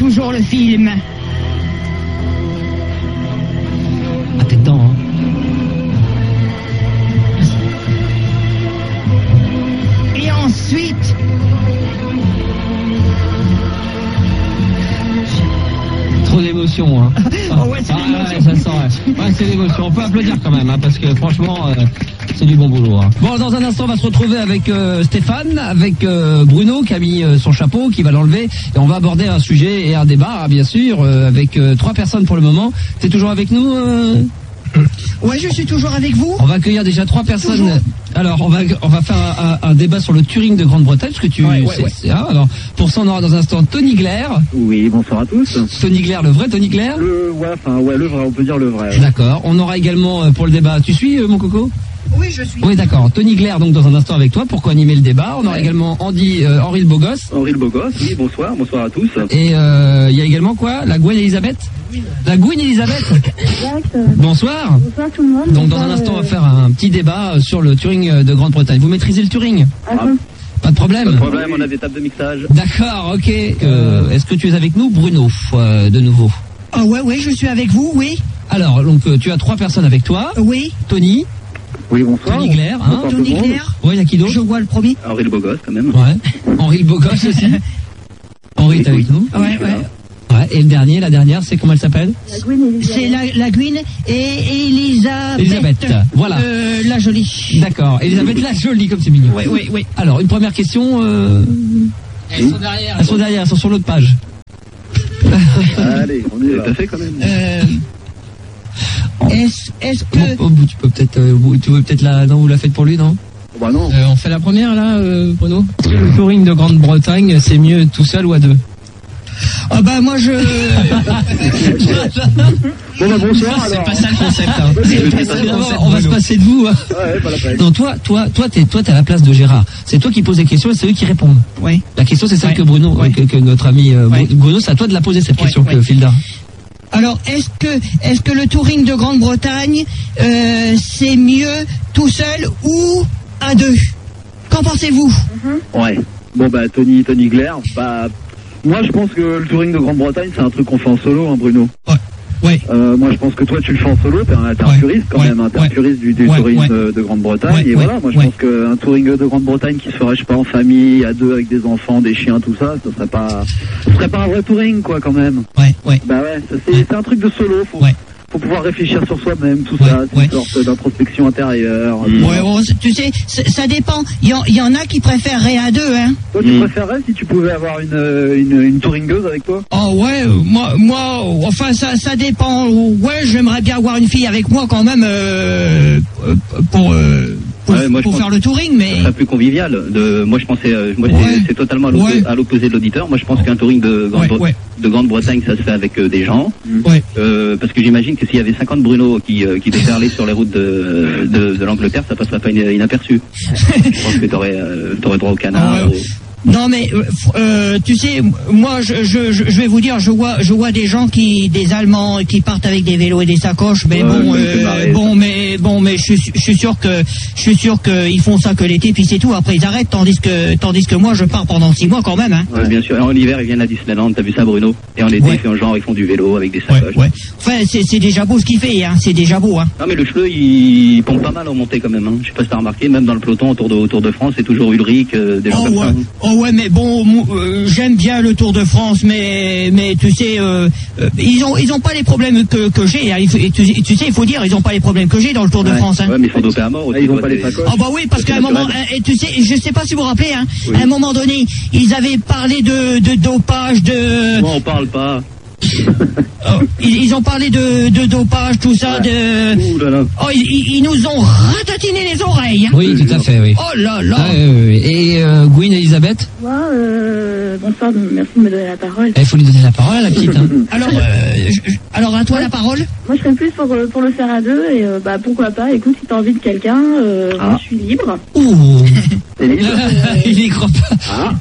toujours le film. Ah, t'es dedans, hein. Et ensuite, Trop d'émotion, hein. Oh ouais, c'est l'émotion. Ça sent, ouais, c'est l'émotion. On peut applaudir quand même, hein, parce que franchement, c'est du bon boulot, hein. Bon, dans un instant, on va se retrouver avec Stéphane, avec Bruno qui a mis son chapeau, qui va l'enlever, et on va aborder un sujet et un débat, hein, bien sûr, avec 3 personnes pour le moment. T'es toujours avec nous Ouais, je suis toujours avec vous. On va accueillir déjà 3 personnes. Toujours. Alors, on va faire un débat sur le Touring de Grande-Bretagne, parce que tu sais. Hein, alors, pour ça, on aura dans un instant Tony Glaire. Oui, bonsoir à tous. Tony Glaire, le vrai Tony Glaire. Le vrai, on peut dire le vrai. D'accord. On aura également pour le débat. Tu suis, mon coco? Oui, je suis. Oui, d'accord. Tony Glaire, donc dans un instant avec toi pour co-animer le débat. On aura également Henri le beau gosse. Henri le beau gosse, oui, bonsoir à tous. Et il y a également quoi? La Gwen Elisabeth. La Gwen Elisabeth. Exact. Bonsoir. Bonsoir tout le monde. Donc dans un instant, on va faire un petit débat sur le Touring de Grande-Bretagne. Vous maîtrisez le Touring? Pas de problème. Pas de problème, on a des tables de mixage. D'accord, ok. Est-ce que tu es avec nous, Bruno, de nouveau? Ah ouais, je suis avec vous, oui. Alors, donc tu as 3 personnes avec toi. Oui. Tony. Oui, bonsoir. Tony Glaire, hein. Bonsoir Tony tout le monde. Glaire. Oui, il y a qui d'autre? Je vois le premier. Henri le beau gosse, quand même. Ouais. Henri le beau gosse aussi. Henri, t'es avec nous? Ouais. Ouais. Et le dernier, la dernière, c'est comment elle s'appelle? La Gwyn Elisabeth. C'est la Gwyn et Elisabeth. Voilà. La jolie. D'accord. Elisabeth la jolie, comme c'est mignon. Oui. Alors, une première question. Elles sont derrière. Elles sont derrière, elles sont sur l'autre page. Allez, on y va. Tout à fait, quand même. Est-ce que... Tu veux peut-être la... Non, vous la faites pour lui, non? Bah non. On fait la première là, Bruno. Est-ce que le Touring de Grande-Bretagne, c'est mieux tout seul ou à 2? Ah bah moi je... Bon bah bonsoir alors. C'est pas ça le concept. Hein. On va se passer de vous. Hein. Ouais, pas la peine. Non, toi, t'es à la place de Gérard. C'est toi qui poses les questions et c'est eux qui répondent. Oui. La question, c'est celle que Bruno, que notre ami Bruno, c'est à toi de la poser cette question que Filda. Alors, est-ce que le Touring de Grande-Bretagne, c'est mieux tout seul ou à 2? Qu'en pensez-vous? Ouais. Bon bah Tony Glaire, bah moi je pense que le Touring de Grande-Bretagne c'est un truc qu'on fait en solo, hein, Bruno. Ouais. Moi je pense que toi tu le fais en solo, t'es un puriste quand même, hein, t'es un puriste du tourisme de Grande-Bretagne. Et voilà, moi je pense qu'un Touring de Grande-Bretagne qui se ferait, je sais pas, en famille, à 2 avec des enfants, des chiens, tout ça, ce serait pas un vrai touring quoi quand même. Ouais. Bah ouais, c'est un truc de solo, faut pouvoir réfléchir sur soi-même, tout ça, c'est une sorte d'introspection intérieure. Ouais, bon, tu sais, ça dépend. Il y en a qui préféreraient à 2, hein. Toi, tu préférerais si tu pouvais avoir une touringueuse avec toi? Oh ouais, moi, enfin ça dépend. Ouais, j'aimerais bien avoir une fille avec moi quand même pour faire le touring, mais ça serait plus convivial. Moi, je pensais, c'est totalement à l'opposé de l'auditeur. Moi, je pense qu'un touring de Grande-Bretagne, ça se fait avec des gens. Parce que j'imagine que s'il y avait 50 Bruno qui déferlaient sur les routes de l'Angleterre, ça passerait pas inaperçu. Je pense que t'aurais droit au canard. Non mais tu sais, moi je vais vous dire, je vois des gens des Allemands qui partent avec des vélos et des sacoches, mais mais je suis sûr que ils font ça que l'été puis c'est tout. Après ils arrêtent, tandis que moi je pars pendant 6 mois quand même. Hein. Ouais, bien sûr. Et en hiver ils viennent à Disneyland, t'as vu ça Bruno? Et en été ils font du vélo avec des sacoches. Ouais. Enfin c'est déjà beau ce qu'il fait, hein. C'est déjà beau. Hein. Non mais le Schleu il pompe pas mal en montée quand même. Hein. Je sais pas si t'as remarqué, même dans le peloton autour de France, c'est toujours Ulrich, des gens comme ça. Oh ouais, mais bon, j'aime bien le Tour de France, mais tu sais, ils ont pas les problèmes que j'ai. Hein. Tu sais, il faut dire, ils ont pas les problèmes que j'ai dans le Tour de France. Hein. Ouais, mais ils sont dopés à mort aussi. Ils ont pas les sacoches. Ah bah oui, parce qu'à un moment, tu sais, je sais pas si vous vous rappelez, hein, à un moment donné, ils avaient parlé de dopage, de... Moi, on parle pas. Ils ont parlé de dopage, tout ça, de... Ouh là là. Oh, ils nous ont ratatiné les oreilles. Hein. Oui, tout à fait, oui. Oh là là. Et Gwyn Elisabeth? Moi, bonsoir, merci de me donner la parole. Il faut lui donner la parole à la petite. Hein. Alors à toi la parole. Moi, je serais plus pour le faire à 2 et pourquoi pas. Écoute, si t'as envie de quelqu'un, moi, je suis libre. Ouh. C'est libre. Il y croit pas.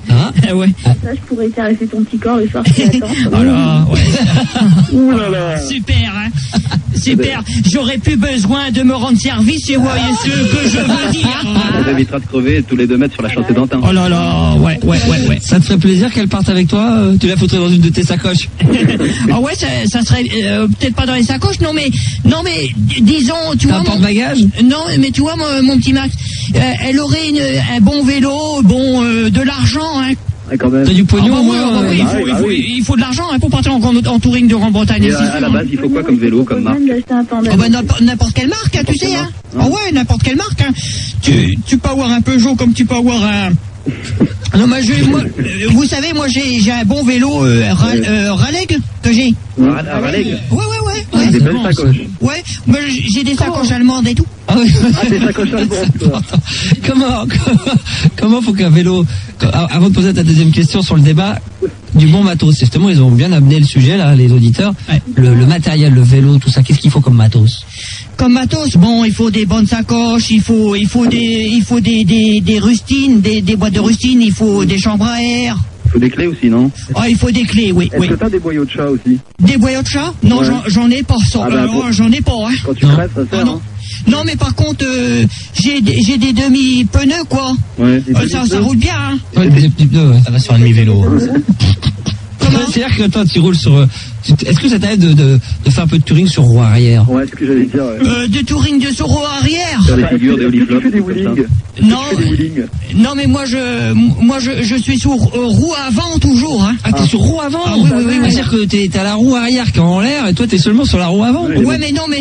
Ouais. Ça, je pourrais caresser ton petit corps le soir qui attend. Voilà, ouais. Ouh là là. Super, hein. Super. J'aurais plus besoin de me rendre service et voyez ce que je veux dire. Ça évitera de crever tous les 2 mètres sur la chaussée d'Antin. Oh là là, ouais. Ça te ferait plaisir qu'elle parte avec toi? Tu la foutrais dans une de tes sacoches? Ah ouais, ça serait peut-être pas dans les sacoches, non mais disons, tu vois. Un porte-bagages? Non, mais tu vois, mon petit Max, elle aurait un bon vélo, de l'argent, hein. Ouais, quand même. T'as du pognon? Il faut de l'argent pour partir en touring de Grande-Bretagne. Et à la base, il faut quoi comme vélo, comme marque? N'importe quelle marque, hein, tu sais, hein. Ah ouais, n'importe quelle marque, hein. Tu peux avoir un Peugeot comme tu peux avoir un... Non, mais vous savez, moi j'ai un bon vélo Raleigh que j'ai. Raleigh? Ouais. Des belles sacoches. Ouais, mais j'ai des sacoches allemandes et tout. Ah oui. Des sacoches allemandes. Comment faut qu'un vélo, avant de poser ta deuxième question sur le débat du bon matos, justement ils ont bien amené le sujet là, les auditeurs, le matériel, le vélo, tout ça, qu'est-ce qu'il faut comme matos? Comme matos, bon, il faut des bonnes sacoches, il faut des rustines, des boîtes de rustines, il faut des chambres à air. Il faut des clés aussi, non? Ah, il faut des clés, oui. Est-ce que t'as des boyaux de chat aussi? Des boyaux de chat? Non, ouais. j'en ai pas, ça. J'en ai pas, hein. Quand tu crèves, ça sert, non. Non, mais par contre, j'ai des demi-pneus, quoi. Ouais. Ça roule bien, hein. Ouais, des petits pneus, ouais. Ça va sur un demi-vélo. C'est-à-dire que toi, tu roules sur... Est-ce que ça t'arrive de faire un peu de touring sur roue arrière? Ouais, c'est ce que j'allais dire, ouais. De touring sur roue arrière? Sur les figures des oliflops. Tu fais des wheelings? Non, mais moi je suis sur roue avant toujours, hein. Ah, t'es sur roue avant? Ah, oui. C'est-à-dire que t'es à la roue arrière qui est en l'air et toi t'es seulement sur la roue avant? Ouais, mais non, mais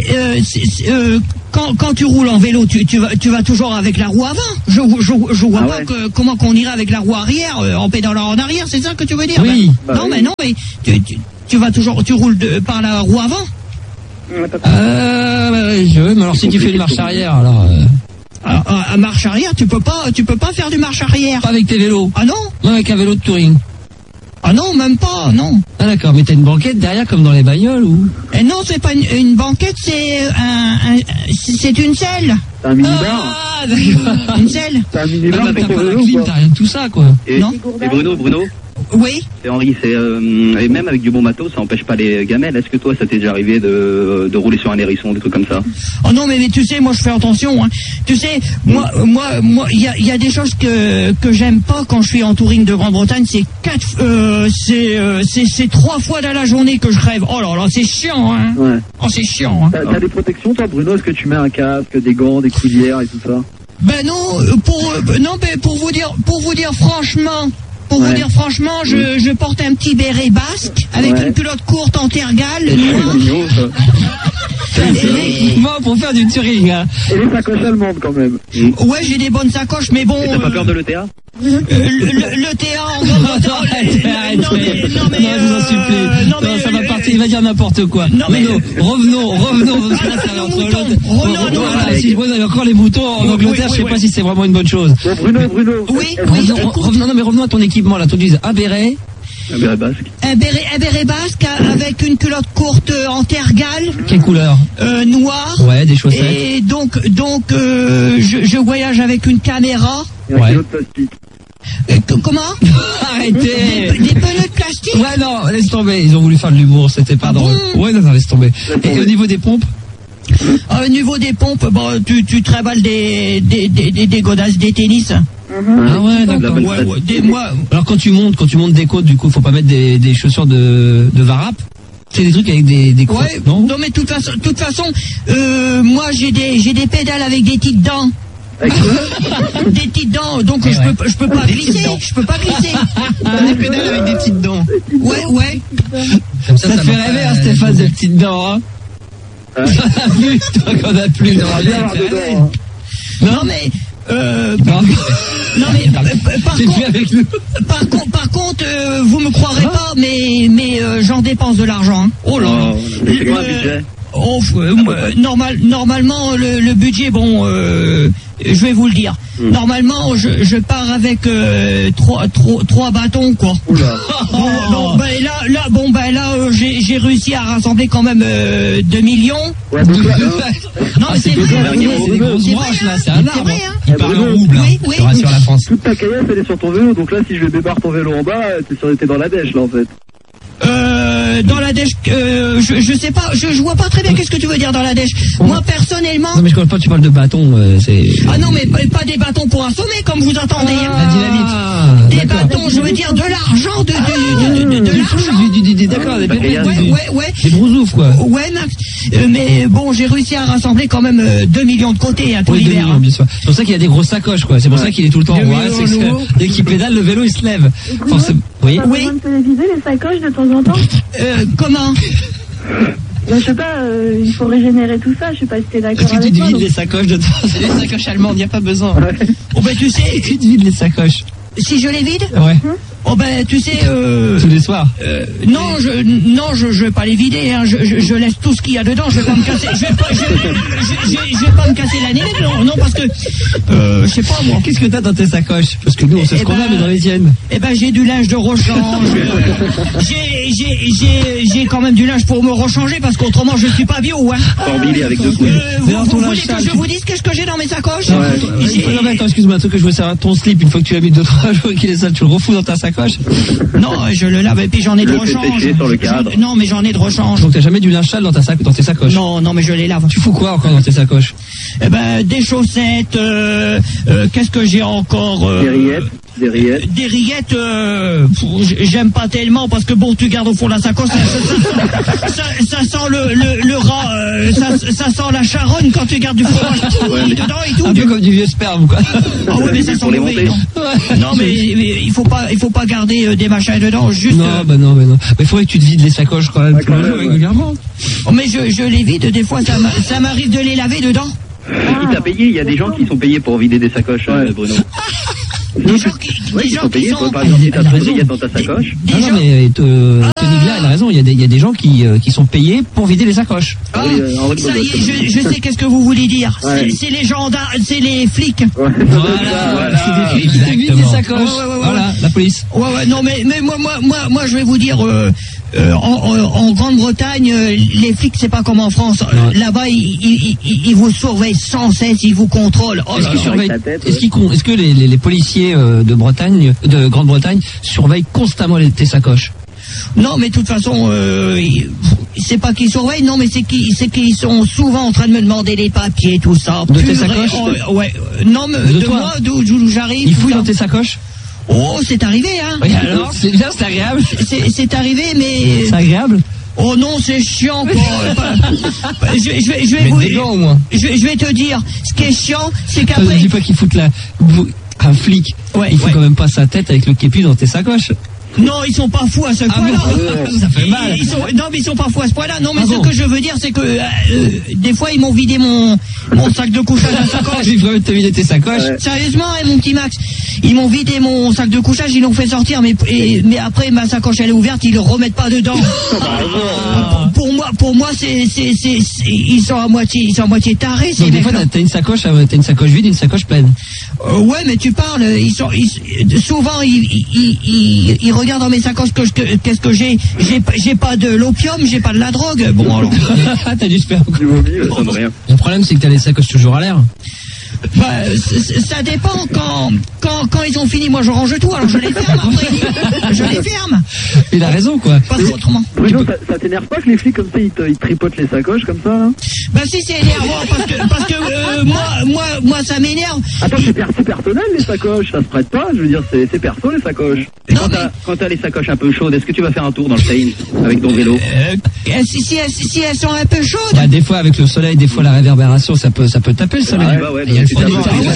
quand tu roules en vélo, tu vas toujours avec la roue avant. Je vois pas comment qu'on irait avec la roue arrière en pédalant en arrière, c'est ça que tu veux dire? Oui. Mais tu vas toujours, tu roules par la roue avant. Mais alors si tu fais une marche arrière, alors... À marche arrière, tu peux pas faire du marche arrière. Pas avec tes vélos? Ah non? Non, avec un vélo de touring. Ah non, même pas, non. Ah d'accord, mais t'as une banquette derrière comme dans les bagnoles ou? Non, c'est pas une banquette, c'est une selle. C'est un mini-bar? Ah d'accord. Une selle. C'est un mini-bar T'as pour pas ton la vélo, clim, quoi. t'as rien de tout ça quoi. Et Non. Et Bruno? Oui. C'est Henri, et même avec du bon matos, ça empêche pas les gamelles. Est-ce que toi, ça t'est déjà arrivé de rouler sur un hérisson, des trucs comme ça? Oh non, mais tu sais, moi je fais attention, hein. Tu sais, moi, il y a des choses que j'aime pas quand je suis en touring de Grande-Bretagne. C'est 3 fois dans la journée que je crève. Oh là là, c'est chiant, hein. Ouais. Oh, c'est chiant, hein. T'as des protections, toi, Bruno? Est-ce que tu mets un casque, des gants, des coulières et tout ça? Ben non, pour vous dire franchement. Vous dire franchement, je porte un petit béret basque avec une culotte courte en tergale noire. Pour faire du touring, hein. Et les sacoches allemandes quand même. Ouais, j'ai des bonnes sacoches, mais bon. Et t'as pas peur de l'ETA? Le TA en Arrête, non, je vous en supplie. Non, ça va partir, il va dire n'importe quoi. Revenons. Si il y a encore les boutons en Angleterre, je sais pas si c'est vraiment une bonne chose. Bruno. Oui. Revenons à ton équipement, là. Tu dis un béret. Un béret basque. Un béret basque avec une culotte courte en tergale. Quelle couleur? Noire. Ouais, des chaussettes. Et donc, je voyage avec une caméra. Et un kilo de plastique. Comment? Arrêtez. Des pneus de plastique. Ouais, non, laisse tomber. Ils ont voulu faire de l'humour, c'était pas drôle. Ouais, non, laisse tomber. Et au niveau des pompes? Au niveau des pompes, bon, tu travailles des godasses, des tennis. Ah ouais, d'accord. Alors quand tu montes des côtes, du coup, faut pas mettre des chaussures de varap. C'est des trucs avec des crottes, ouais, non? Non, mais de toute façon, moi j'ai des pédales avec des petites dents. Des petites dents, donc je peux pas glisser. Je peux pas glisser. Des pédales avec des petites dents. Ouais. Comme ça te fait rêver, hein, Stéphane, des petites dents, hein? T'en as plus, toi, qu'on a plus. Non, mais par contre, vous me croirez pas, mais j'en dépense de l'argent. Hein. Oh là. C'est quoi un budget? Normalement, le budget, bon, je vais vous le dire. Normalement, je pars avec 3 bâtons, quoi. Là, j'ai réussi à rassembler quand même 2 millions. Ouais, donc là, non, mais c'est vrai. C'est des grosses branches, là, c'est un arbre. Vrai, hein. Il parle en rouble, oui. je rassure la France. toute ta caillasse, elle est sur ton vélo. Donc là, si je vais débarre ton vélo en bas, t'es dans la dèche, là, en fait. Dans la dèche, je sais pas, je vois pas très bien qu'est-ce que tu veux dire dans la dèche. Moi, personnellement... Non, mais je comprends pas, tu parles de bâtons, c'est... Ah non, mais pas des bâtons pour assommer, comme vous entendez. La dynamite. Des bâtons, je veux dire de l'argent, de l'argent. D'accord, Ouais. des brousoufs, quoi. Ouais, Max. Mais bon, j'ai réussi à rassembler quand même 2 millions de côtés à tout Oui, 2 l'hiver. millions, bien sûr. C'est pour ça qu'il y a des grosses sacoches, quoi. C'est pour ça qu'il est tout le temps en voie. C'est que dès qu'il pédale, le vélo, il se lève. Forcément. Oui. T'as besoin de téléviser les sacoches de temps en temps? Comment? Je sais pas, il faut régénérer tout ça, je sais pas si t'es d'accord Est-ce que tu avec te moi. vides les sacoches de temps? C'est les sacoches allemandes, y a pas besoin. Oh ben tu sais, Tu te vides les sacoches? si je les vide, Ouais. oh ben tu sais, Tous les soirs. non, je vais pas les vider, hein. Je laisse tout ce qu'il y a dedans. Je vais pas me casser, je vais pas me casser la nénette, non, parce que, je sais pas moi. Qu'est-ce que t'as dans tes sacoches? Parce que nous, on sait ce qu'on a, mais dans les tiennes. Eh ben j'ai du linge de rechange. J'ai quand même du linge pour me rechanger parce qu'autrement je suis pas bio, hein. Forbilé avec 2 couilles. Vous voulez que je vous dise qu'est-ce que j'ai dans mes sacoches? Non, mais attends, excuse-moi, un truc que je veux savoir. Ton slip, une fois que tu l'as mis 2-3 jours qu'il est sale, tu le refous dans ta sacoche? Non, je le lave et puis j'en ai de Le fais rechange. sécher sur le cadre. Non, mais j'en ai de rechange. Donc t'as jamais du linge sale dans tes sacoches? Non, mais je les lave. Tu fous quoi encore dans tes sacoches? Eh ben, des chaussettes, qu'est-ce que j'ai encore? Des rillettes. Des rillettes, j'aime pas tellement parce que bon, tu gardes au fond de la sacoche, ça sent le rat, ça sent la charogne quand tu gardes du fromage dedans et tout. Un peu comme du vieux sperme, quoi. Ah ouais, mais ça sent mauvais, non. Non, mais il faut pas garder des machins dedans, juste. Non. Mais il faudrait que tu te vides les sacoches quand même régulièrement. Oh, mais je les vide, des fois, ça m'arrive de les laver dedans. Il t'a payé, il y a des gens qui sont payés pour vider des sacoches, Bruno. Des gens qui sont... Par exemple, si t'as 3 rillettes dans ta sacoche. Non, mais Tony Gla, il a raison, il y a des gens qui sont payés pour vider les sacoches. Ah, ça y est, je sais qu'est-ce que vous voulez dire. C'est les gendarmes, c'est les flics. Voilà. C'est des flics qui vident les sacoches. Voilà, la police. Ouais, non, mais moi, je vais vous dire, en Grande-Bretagne, les flics, c'est pas comme en France. Là-bas, ils vous surveillent sans cesse, ils vous contrôlent. Est-ce que les policiers de Grande-Bretagne surveillent constamment tes sacoches? Non, mais de toute façon, c'est pas qu'ils surveillent, non, mais c'est qu'ils sont souvent en train de me demander les papiers, tout ça. De tes sacoches? Ouais. Non, mais de moi, d'où j'arrive. Ils fouillent dans tes sacoches? Oh, c'est arrivé, hein. Oui, alors, c'est bien, c'est agréable. C'est arrivé, mais... C'est agréable? Oh non, c'est chiant, quoi. Je vais mais vous... des gants, au moins. Je vais te dire, ce qui est chiant, c'est qu'après... Je dis pas qu'ils foutent un flic. Ouais, il faut quand même pas sa tête avec le képi dans tes sacoches. Non, ils sont pas fous à ce point-là. Ça fait mal. Non, mais ils sont pas fous à ce point-là. Non, mais ce que je veux dire, c'est que des fois, ils m'ont vidé mon sac de couchage à sacoche. Ils vont te vider tes sacoches. Sérieusement, mon petit Max, ils m'ont vidé mon sac de couchage, ils l'ont fait sortir, mais après ma sacoche elle est ouverte, ils le remettent pas dedans. Pour moi, ils sont à moitié tarés. Donc des fois, t'as une sacoche vide, une sacoche pleine. Ouais, mais tu parles. Souvent ils regardent dans mes sacoches qu'est-ce que j'ai. J'ai pas de l'opium, j'ai pas de la drogue. Bon alors. T'as du sperme. Rien. Le problème, c'est que t'as les sacoches toujours à l'air. Bah, ça dépend quand ils ont fini, moi je range tout, alors je les ferme après. Je les ferme. Il a raison, quoi. Pas autrement. Bruno, ça t'énerve pas que les flics comme ça, ils tripotent les sacoches comme ça, hein? Bah si, c'est énervant parce que moi ça m'énerve. Attends, c'est personnel les sacoches, ça se prête pas, je veux dire, c'est perso les sacoches. Et quand t'as les sacoches un peu chaudes, est-ce que tu vas faire un tour dans le Seine avec ton vélo? Si elles sont un peu chaudes. Bah, des fois avec le soleil, des fois la réverbération, ça peut taper le soleil. Il y a le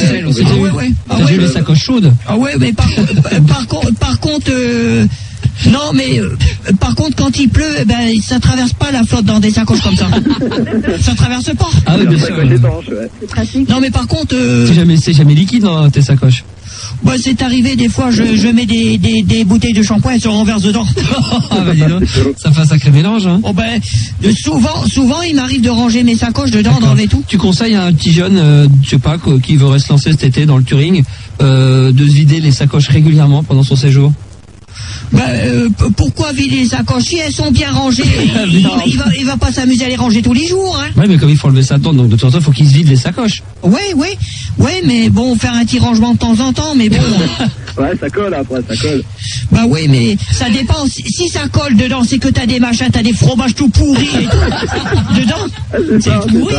T'as vu les sacoches chaudes? Ah ouais, mais par contre, Non, mais par contre, quand il pleut, ça traverse pas la flotte dans des sacoches comme ça. Ça traverse pas. Ah oui, bien sûr. C'est pratique. Non, mais par contre... C'est jamais liquide dans tes sacoches. Bah, c'est arrivé, des fois, je mets des bouteilles de shampoing et se renverse dedans. Ah, bah, dis donc, ça fait un sacré mélange, hein. Oh, souvent, il m'arrive de ranger mes sacoches dedans, d'enlever tout. Tu conseilles à un petit jeune, je sais pas, qui veut se lancer cet été dans le touring, de se vider les sacoches régulièrement pendant son séjour? Pourquoi vider les sacoches? Si elles sont bien rangées, il va pas s'amuser à les ranger tous les jours, hein. Ouais, mais comme il faut enlever ça dedans, donc de temps en temps, il faut qu'il se vide les sacoches. Ouais, mais bon, faire un petit rangement de temps en temps, mais bon. Ouais, ça colle après, ça colle. Bah oui, mais ça dépend. Si ça colle dedans, c'est que t'as des machins, t'as des fromages tout pourris et tout. Dedans, c'est pourri.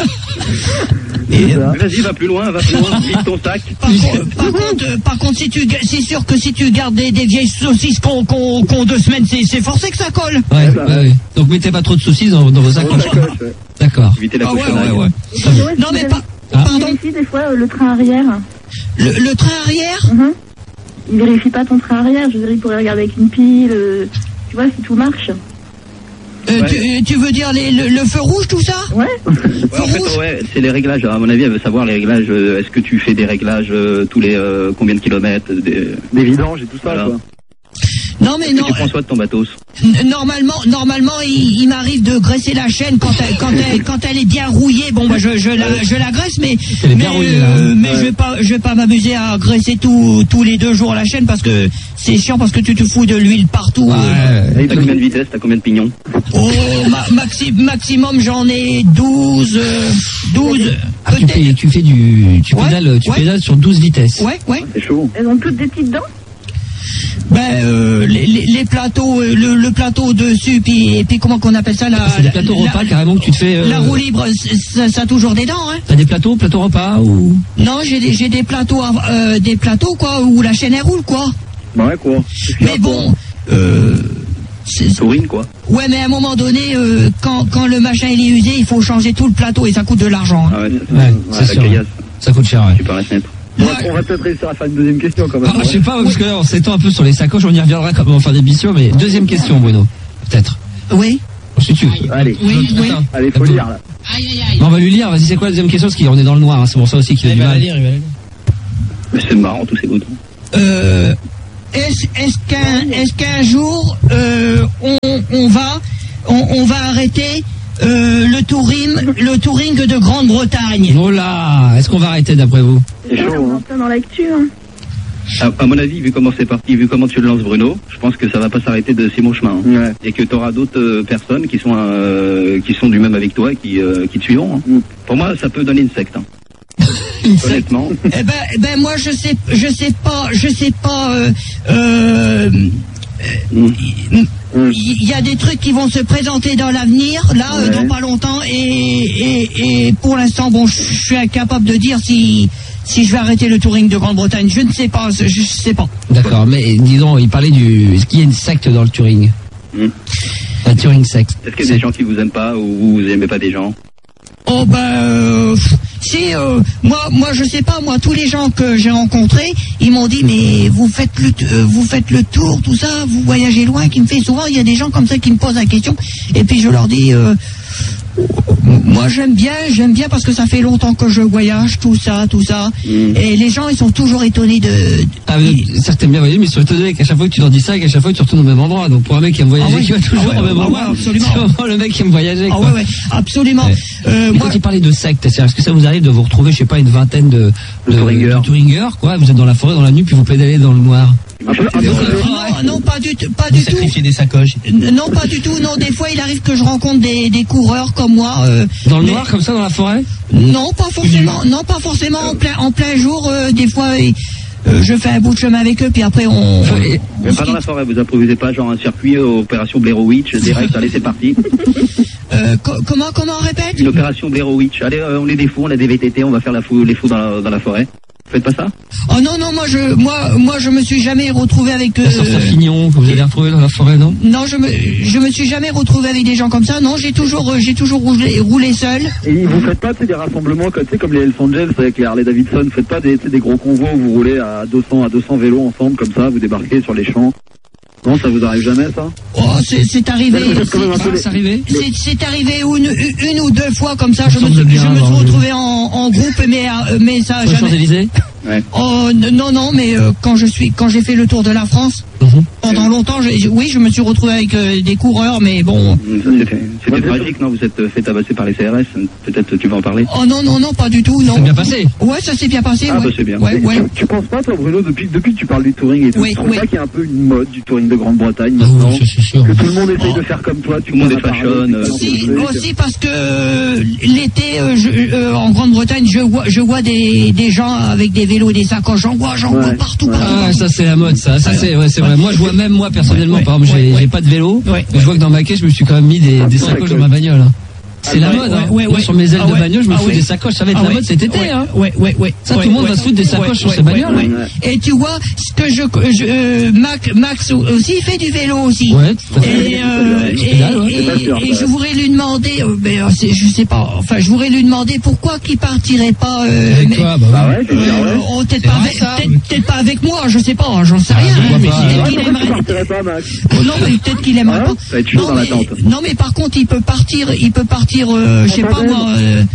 Vas-y, va plus loin, vide ton sac. Par contre, c'est sûr que si tu gardes des vieilles saucisses qu'on 2 semaines, c'est forcé que ça colle. Ouais. Donc mettez pas trop de saucisses dans vos sacoches. D'accord. Évitez la ouais. Non, mais pas. Pardon. Vérifie des fois le train arrière. Le train arrière. Il vérifie pas ton train arrière. Je veux dire, il pourrait regarder avec une pile. Tu vois si tout marche. Tu veux dire le feu rouge, tout ça? Ouais. En fait, c'est les réglages. À mon avis, elle veut savoir les réglages. Est-ce que tu fais des réglages tous les combien de kilomètres, des vidanges et tout ça, quoi. Non, mais non. Tu prends soin de ton matos. Normalement, il m'arrive de graisser la chaîne quand elle est bien rouillée. Bon, bah, je la graisse, mais je vais pas m'amuser à graisser tous les 2 jours la chaîne parce que c'est chiant parce que tu te fous de l'huile partout. T'as combien de vitesse? T'as combien de pignons? Oh, maximum, j'en ai 12. Ah, tu pédales sur 12 vitesses. Ouais. C'est chaud. Elles ont toutes des petites dents? Les plateaux, le plateau dessus, puis comment qu'on appelle ça, c'est des plateaux repas carrément que tu te fais. La roue libre, ça a toujours des dents, hein. T'as des plateaux repas ou? Non, j'ai des plateaux quoi, où la chaîne elle roule quoi. Ouais quoi. Mais bon, Touring quoi. Ouais, mais à un moment donné, quand le machin il est usé, il faut changer tout le plateau et ça coûte de l'argent. Hein. Ah ouais, c'est sûr. Ça coûte cher. Ouais. Tu peux la fenêtre. On va peut-être réussir à faire une deuxième question quand même. Je sais pas, parce que là, on s'étend un peu sur les sacoches, on y reviendra quand même en fin d'émission, mais deuxième question, Bruno. Peut-être. Oui. Si tu veux. Allez. Oui. Allez, faut lire là. On va lui lire, vas-y, c'est quoi la deuxième question? Parce qu'on est dans le noir, hein, c'est pour ça aussi qu'il a du mal. Mais c'est marrant, tous ces boutons. Est-ce qu'un jour, on va arrêter le touring de Grande-Bretagne? Oh là, est-ce qu'on va arrêter d'après vous? C'est chaud, On est en plein dans l'actu, hein. À mon avis, vu comment c'est parti, vu comment tu le lances, Bruno, je pense que ça va pas s'arrêter de si bon chemin. Hein. Ouais. Et que tu auras d'autres personnes qui sont du même avec toi et qui te suivront. Hein. Pour moi, ça peut donner une secte. Hein. Honnêtement. Ben moi je sais pas. Il y a des trucs qui vont se présenter dans l'avenir, là, dans pas longtemps, et pour l'instant, bon, je suis incapable de dire si je vais arrêter le touring de Grande-Bretagne. Je ne sais pas, je sais pas. D'accord, mais disons, il parlait est-ce qu'il y a une secte dans le touring? Un touring secte. Est-ce qu'il y a des gens qui vous aiment pas ou vous aimez pas des gens? Oh moi je sais pas, moi tous les gens que j'ai rencontrés, ils m'ont dit mais vous faites le tour, tout ça, vous voyagez loin, qui me fait souvent, il y a des gens comme ça qui me posent la question et puis je leur dis moi j'aime bien parce que ça fait longtemps que je voyage, tout ça. Et les gens ils sont toujours étonnés de... Certes t'aimes bien voyager, mais ils sont étonnés qu'à chaque fois que tu leur dis ça, qu'à chaque fois que tu retournes au même endroit. Donc pour un mec qui aime voyager, qui va toujours au même endroit, absolument. C'est vraiment le mec qui aime voyager. Ouais, absolument. Mais quand tu parlais de secte, est-ce que ça vous arrive de vous retrouver, je sais pas, une vingtaine de touringers, quoi? Vous êtes dans la forêt, dans la nuit, puis vous pédalez dans le noir. Non, pas du tout. Sacrifier des sacoches. Non, pas du tout. Non, des fois, il arrive que je rencontre des coureurs comme moi. Dans le noir, comme ça, dans la forêt? Non, pas forcément. Non, pas forcément en plein jour. Des fois, je fais un bout de chemin avec eux, puis après Mais pas dans la forêt. Vous improvisez pas genre un circuit opération Blair Witch direct. Allez, c'est parti. Comment répète? Une opération Blair Witch. Allez, on est des fous, on a des VTT, on va faire les fous dans la forêt. Faites pas ça? Oh non, moi je me suis jamais retrouvé avec Fignon que vous allez retrouver dans la forêt, non? Non, je me suis jamais retrouvé avec des gens comme ça. Non, j'ai toujours roulé seul. Et vous faites pas des rassemblements comme les Hells Angels avec les Harley Davidson, vous faites pas des gros convois où vous roulez à 200 vélos ensemble comme ça, vous débarquez sur les champs? Non, ça vous arrive jamais, ça? Oh, c'est arrivé. C'est arrivé une ou deux fois comme ça. Je me suis retrouvé en groupe, mais ça a jamais. Ouais. Oh non, mais quand j'ai fait le tour de la France, pendant longtemps, je me suis retrouvé avec des coureurs, mais bon. C'était tragique, non? Vous êtes fait tabasser par les CRS. Peut-être tu vas en parler. Oh non, pas du tout, non. Ça s'est bien passé. Ouais, ça s'est bien passé. Ah, bah c'est bien. Ouais. Tu penses pas, toi, Bruno, depuis que tu parles du touring et tout, tu trouves pas qu'il y a un peu une mode du touring de Grande-Bretagne maintenant? C'est sûr. Que tout le monde essaye de faire comme toi, tout le monde est fashion. Aussi parce que l'été, en Grande-Bretagne, je vois des gens avec des vélos et des sacoches. J'en vois partout. Ah, ça c'est la mode, ça c'est vrai. Moi, je vois même moi personnellement, par exemple, j'ai pas de vélo, mais je vois que dans ma caisse, je me suis quand même mis des sacoches dans ma bagnole. C'est la mode, hein. Moi, sur mes ailes de bagnole, je me fous des sacoches. Ça va être la mode cet été, hein. Ouais. Ça, tout le monde va se foutre des sacoches sur ses bagnoles. Et tu vois, ce que Max aussi fait du vélo aussi. Ouais, tout à fait. Et je voudrais lui demander, je sais pas, enfin, je voudrais lui demander pourquoi qu'il partirait pas, avec toi, peut-être pas avec moi, je sais pas, j'en sais rien. Peut-être qu'il aimerait. Non, mais peut-être qu'il aimerait pas. Ça va être chaud dans l'attente. Non, mais par contre, il peut partir, je sais pas moi,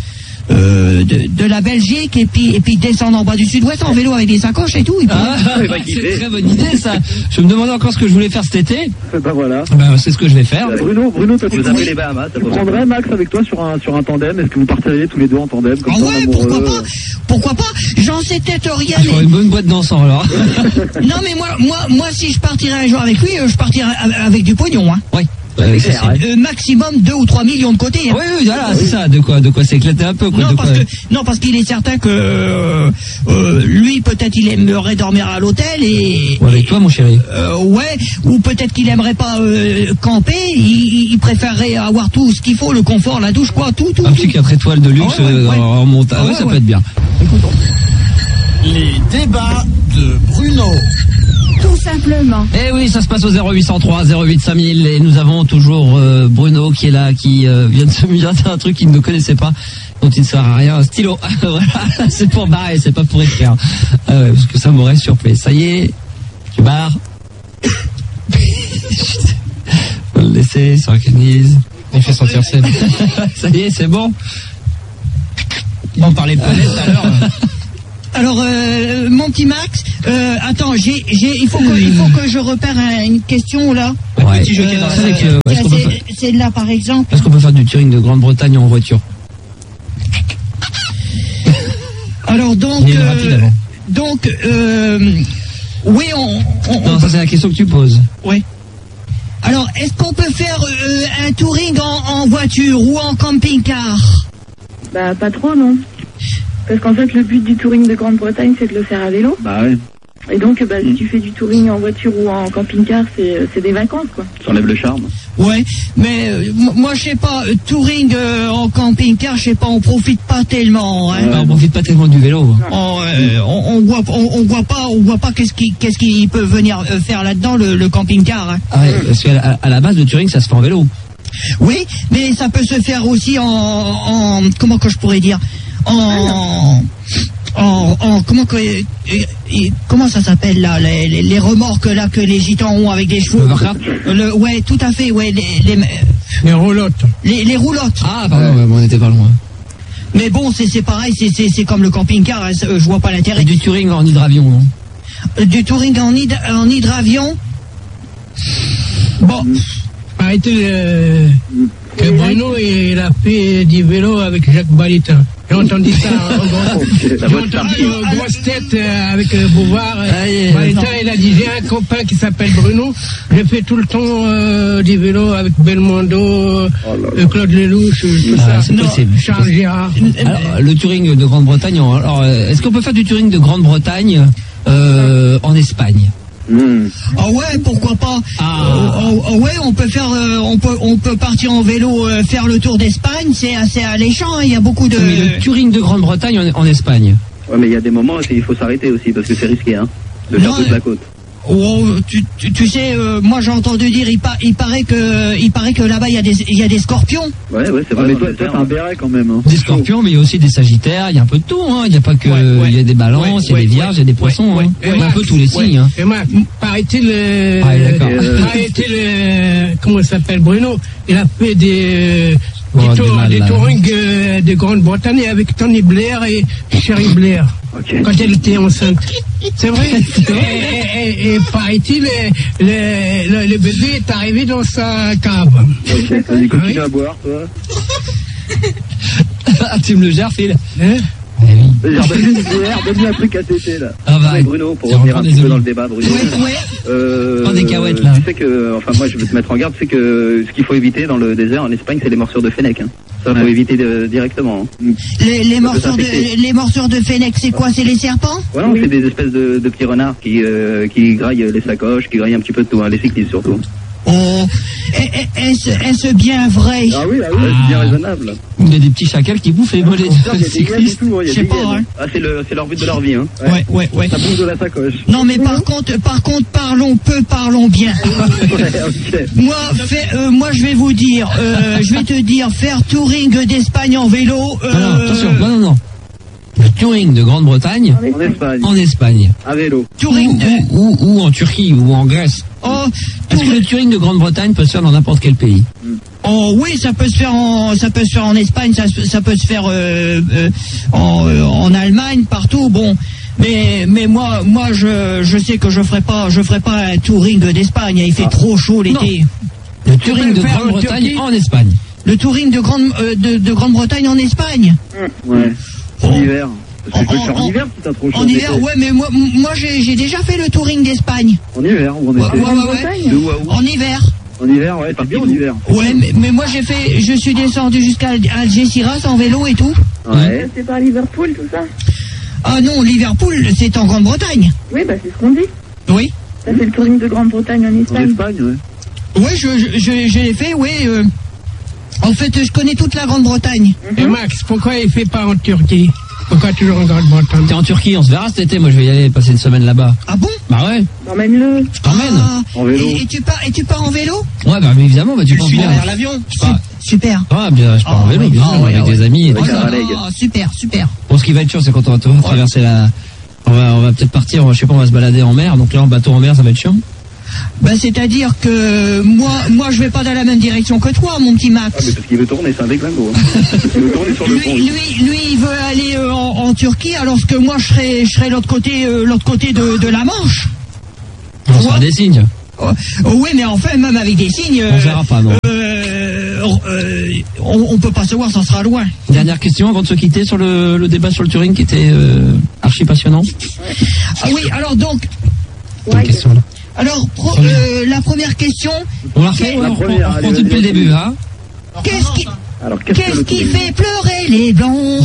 de la Belgique et puis descendre en bas du Sud-Ouest en vélo avec des sacoches et tout. C'est une très bonne idée, ça. Je me demandais encore ce que je voulais faire cet été. Ben voilà. C'est ce que je vais faire. Bruno, Vous avez les Bahamas. tu prendrais Max avec toi sur un tandem? Est-ce que vous partiriez tous les deux en tandem comme ça, ouais, pourquoi pas. J'en sais peut-être rien. Sur une bonne boîte d'encens alors. Non, mais moi, si je partirais un jour avec lui, je partirais avec du pognon, hein. Oui. Maximum 2 ou 3 millions de côté. Hein. Oui, voilà, c'est ça. De quoi s'éclater un peu, quoi. Parce qu'il est certain que lui, peut-être, il aimerait dormir à l'hôtel ou avec toi, mon chéri. Ou peut-être qu'il aimerait pas camper. Il préférerait avoir tout ce qu'il faut, le confort, la douche, quoi, tout. Un petit 4 étoiles de luxe en montagne. Ça peut être bien. Écoutons. Les débats de Bruno. Tout simplement. Eh oui, ça se passe au 0803 08 5000 et nous avons toujours Bruno qui est là, qui vient de se muer un truc qu'il ne connaissait pas, dont il ne sert à rien, un stylo. Voilà, c'est pour barrer, c'est pas pour écrire. Parce que ça m'aurait surpris. Ça y est, tu barres. Faut le laisser, il s'organise. Il fait sentir sec. Ça y est, c'est bon. On parlait de planète tout à l'heure. Alors, mon petit Max, attends, il faut que je repère une question là. Ouais. Petit jockey dans la c'est là par exemple. Est-ce qu'on peut faire du touring de Grande-Bretagne en voiture? Alors donc, oui, non, ça c'est la question que tu poses. Oui. Alors, est-ce qu'on peut faire un touring en voiture ou en camping-car? Bah, pas trop, non. Parce qu'en fait, le but du touring de Grande-Bretagne, c'est de le faire à vélo. Bah ouais. Et donc, si tu fais du touring en voiture ou en camping-car, c'est des vacances, quoi. Ça enlève le charme. Ouais, mais moi, je sais pas, touring en camping-car, je sais pas, on profite pas tellement. Hein. On profite pas tellement du vélo. On voit pas qu'est-ce qu'il peut venir faire là-dedans, le camping-car. Hein. Ah ouais, parce qu'à la base, le touring, ça se fait en vélo. Oui, mais ça peut se faire aussi en comment que je pourrais dire, comment ça s'appelle là, les remorques là que les gitans ont avec des chevaux. Ouais, tout à fait, ouais, les roulottes. Les roulottes. Ah, pardon, on était pas loin. Mais bon, c'est pareil, c'est comme le camping-car, hein, je vois pas l'intérêt. Et du touring en hydravion, non? Du touring en hydravion. Bon. Arrêtez que Bruno il a fait du vélo avec Jacques Balitin. J'ai entendu ça. J'ai entendu grosse tête avec Bouvard. Balitin, il a dit, j'ai un copain qui s'appelle Bruno. Je fais tout le temps du vélo avec Belmondo, Claude Lelouch, tout ça. C'est possible. Charles Gérard. Alors, le touring de Grande-Bretagne, alors, est-ce qu'on peut faire du touring de Grande-Bretagne en Espagne? Ah ouais, pourquoi pas. Ouais, on peut faire, on peut partir en vélo, faire le tour d'Espagne. C'est assez alléchant. Hein, il y a beaucoup de. Mais le touring de Grande-Bretagne en Espagne. Ouais, mais il y a des moments où il faut s'arrêter aussi parce que c'est risqué, hein, de faire toute la côte. tu sais, moi j'ai entendu dire, il paraît que là-bas il y a des scorpions. Ouais, c'est vrai. Mais toi t'as un béret quand même. Hein. Des scorpions, mais il y a aussi des sagittaires, il y a un peu de tout. Hein. Il n'y a pas que, il y a des balances, il y a des vierges, il y a des poissons. Hein. Il y a un peu tous les signes. Hein. Et Max, paraît-il, comment il s'appelle, Bruno, il a fait des tourings de Grande-Bretagne avec Tony Blair et Sherry Blair. Okay. Quand elle était enceinte. C'est vrai. et paraît-il, le bébé est arrivé dans sa cave. Ok, vas-y, continue à boire, toi. Tu me le gères, Phil. Donne-lui un truc à téter là. Bruno, pour revenir un petit peu dans le débat, Bruno. Prends des cahuètes là. Tu sais que, enfin moi je veux te mettre en garde, tu sais que ce qu'il faut éviter dans le désert en Espagne, c'est les morsures de fennec. Hein. Ça faut éviter directement. Hein. Les morsures de fennec, c'est quoi? C'est les serpents? Ouais, non, c'est des espèces de petits renards qui graillent les sacoches, qui graillent un petit peu de tout, hein, les cyclistes surtout. Est-ce bien vrai? Ah oui, c'est bien raisonnable. Il y a des petits chacals qui bouffent les volets de cyclistes. Je sais pas, hein. Ah, c'est leur but de leur vie, hein. Ouais. Ça bouffe de la sacoche. Non, mais par contre, parlons bien. Okay. Moi, je vais vous dire, je vais te dire, faire touring d'Espagne en vélo. Attention, non. Le touring de Grande-Bretagne en Espagne. À vélo. Touring ou en Turquie ou en Grèce. Est-ce que le touring de Grande-Bretagne peut se faire dans n'importe quel pays? Oh oui, ça peut se faire en Espagne, ça peut se faire en Allemagne, partout. Bon, mais moi je sais que je ferai pas un touring d'Espagne. Il fait trop chaud l'été. Le touring de Grande-Bretagne en Espagne. Le touring de Grande-Bretagne en Espagne. Ouais. En hiver. Parce que je peux le faire en hiver si t'as trop chaud. En hiver, ouais, mais moi j'ai déjà fait le touring d'Espagne. En hiver ou en été? Ouais. En hiver. En hiver, ouais, c'est bien en hiver. Ouais, mais moi je suis descendu jusqu'à Algeciras en vélo et tout. Ouais. C'est pas Liverpool, tout ça? Ah non, Liverpool, c'est en Grande-Bretagne. Oui, bah c'est ce qu'on dit. Oui. Ça fait le touring de Grande-Bretagne en Espagne. En Espagne, ouais. Ouais, je l'ai fait, ouais. En fait, je connais toute la Grande-Bretagne. Et Max, pourquoi il fait pas en Turquie? Pourquoi toujours en Grande-Bretagne? T'es en Turquie, on se verra cet été. Moi, je vais y aller passer une semaine là-bas. Ah bon? Bah ouais. Emmène-le. Je t'emmène. En vélo. Et tu pars en vélo? Ouais, bah évidemment, tu penses bien. Derrière l'avion. Super. Ah, bien, je pars en vélo, bien sûr, avec des amis. Super. Bon, ce qui va être chiant, c'est quand on va traverser on va peut-être partir, je sais pas, on va se balader en mer. Donc là, en bateau en mer, ça va être chiant. Bah, c'est-à-dire que moi je vais pas dans la même direction que toi, mon petit Max. Ah, mais parce qu'il veut tourner, c'est un déglingo. Hein. Il veut tourner sur le pont. Lui, il veut aller en Turquie, alors que moi je serai l'autre côté de la Manche. On fera des signes. Oui, mais enfin, même avec des signes. On verra pas, non. On peut pas se voir, ça sera loin. Dernière question avant de se quitter sur le débat sur le touring qui était archi passionnant. Ah oui, alors donc. Une question là. Alors, la première question. On la refait, on reprend depuis le début, hein. Qu'est-ce qui fait pleurer les blondes?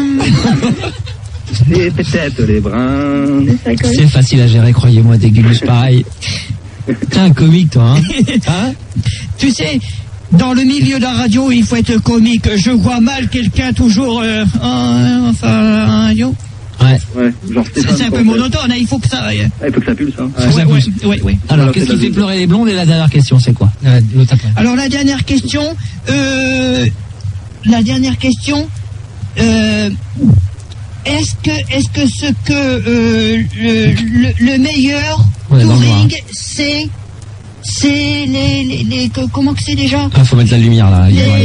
C'est peut-être les bruns. C'est facile à gérer, croyez-moi, des gugus pareils. T'es un comique, toi, hein? Tu sais, dans le milieu de la radio, il faut être comique. Je vois mal quelqu'un toujours enfin, radio. Ouais. Genre c'est un peu monotone, il faut que ça. Il faut que ça pulse, hein. Ouais. Alors, qu'est-ce qui fait pleurer les blondes? Et la dernière question, c'est quoi? Alors, la dernière question, est-ce que le meilleur touring, c'est comment que c'est déjà? Ah, faut mettre la lumière là.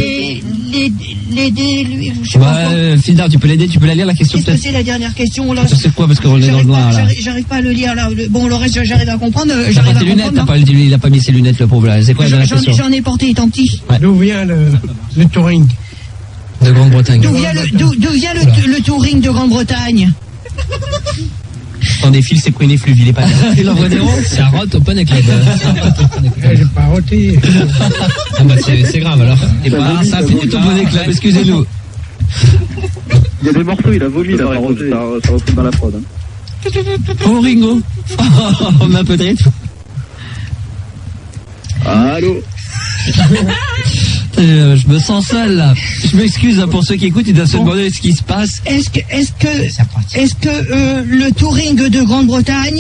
Fidar, tu peux l'aider, tu peux la lire la question peut-être. Qu'est-ce que c'est la dernière question là? C'est quoi parce qu'on est dans le noir là. J'arrive pas à le lire là. Bon, le reste j'arrive à comprendre. Il a pas mis ses lunettes le pauvre là. C'est quoi la dernière question? J'en ai porté étant petit. D'où vient le touring de Grande-Bretagne? D'où vient le touring de Grande-Bretagne? Dans des fils, c'est quoi une fluve? Il est pas là. C'est un rot au Poney Club. J'ai pas roté. Ah bah c'est grave alors. Et bah ça fait tout au Poney Club, excusez-nous. Il y a des morceaux, il a vomi là, ça refait dans la prod. Hein. Oh Ringo. On a peut-être. Allô. Je me sens seul là. Je m'excuse pour ceux qui écoutent, ils doivent se demander ce qui se passe. Est-ce que le touring de Grande-Bretagne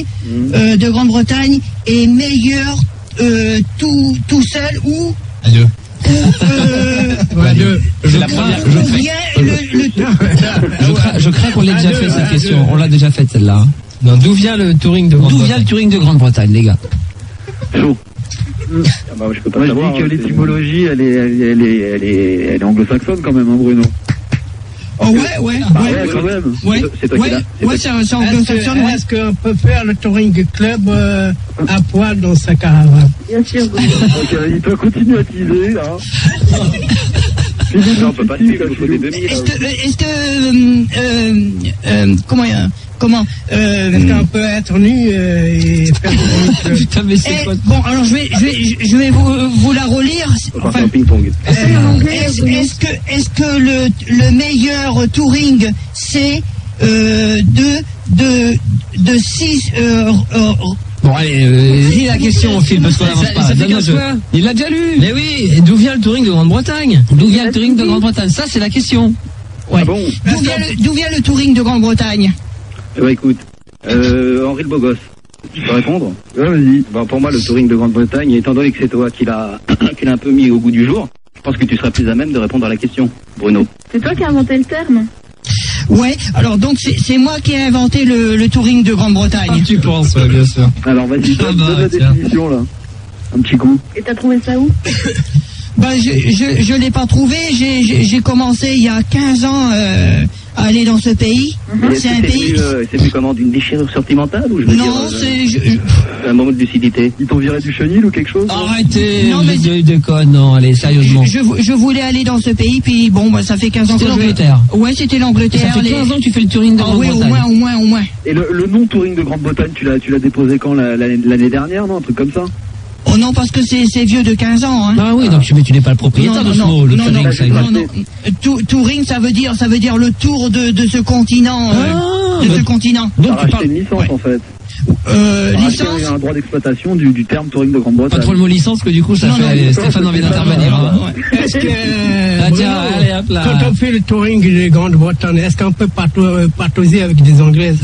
est meilleur tout seul ou à deux? Je crains qu'on l'ait déjà fait cette question. On l'a déjà faite celle-là. Non, d'où vient le touring de Grande-Bretagne? D'où vient le touring de Grande-Bretagne, les gars? Chaud. Je peux pas savoir. Je dis que l'étymologie, elle est anglo-saxonne quand même, hein, Bruno. Oh ouais, quand même. C'est anglo-saxonne. Est-ce qu'on peut faire le touring club à poil dans sa caravane? Bien sûr. Ok, il peut continuer à teaser, là. On peut pas suivre, il faut des demi. Est-ce est-ce qu'on peut être nu et faire du Putain, mais c'est quoi? Bon, alors je vais vous la relire. Enfin, ping-pong. Est-ce que le meilleur touring c'est de 6 Bon, allez, lis la question au fil parce qu'on avance pas. Il l'a déjà lu. Mais oui, et d'où vient le touring de Grande-Bretagne? D'où vient le touring de Grande-Bretagne? Ça, c'est la question. Ouais. Ah bon? D'où vient le touring de Grande-Bretagne? Écoute, Henri le Beau-Gosse, tu peux répondre? Ouais, vas-y. Pour moi, le touring de Grande-Bretagne, étant donné que c'est toi qui l'a un peu mis au goût du jour, je pense que tu seras plus à même de répondre à la question, Bruno. C'est toi qui as inventé le terme? Ouais, alors donc c'est moi qui ai inventé le touring de Grande-Bretagne. Ah, tu penses, ouais, bien sûr. Alors vas-y, donne la définition là. Un petit coup. Et t'as trouvé ça où? Je l'ai pas trouvé, j'ai commencé il y a 15 ans à aller dans ce pays. C'est un pays... C'est plus comment, d'une déchirure sentimentale ou je veux dire... Non, un moment de lucidité. Ils t'ont viré du chenil ou quelque chose? Arrêtez, non, mais je déconne, non, allez, sérieusement. Je voulais aller dans ce pays, puis bon, ça fait 15 ans que c'était l'Angleterre. Ouais, c'était l'Angleterre. Ça fait 15 ans que tu fais le touring de Grande-Bretagne. Oui, au moins. Et le nom touring de Grande-Bretagne, tu l'as déposé quand, l'année dernière, non? Un truc comme ça? Oh non, parce que c'est vieux de 15 ans. Hein. Ah oui, donc tu n'es pas le propriétaire de ce mot, le touring, ça existe. Non. Touring, ça veut dire le tour de ce continent. Ce continent. Donc tu parles une licence en fait. Licence. Il y a un droit d'exploitation du terme touring de Grande-Bretagne. Pas trop le mot licence que du coup ça fait Stéphane a envie d'intervenir. Est-ce que quand on fait le touring de Grande-Bretagne, est-ce qu'on peut patauger avec des Anglaises?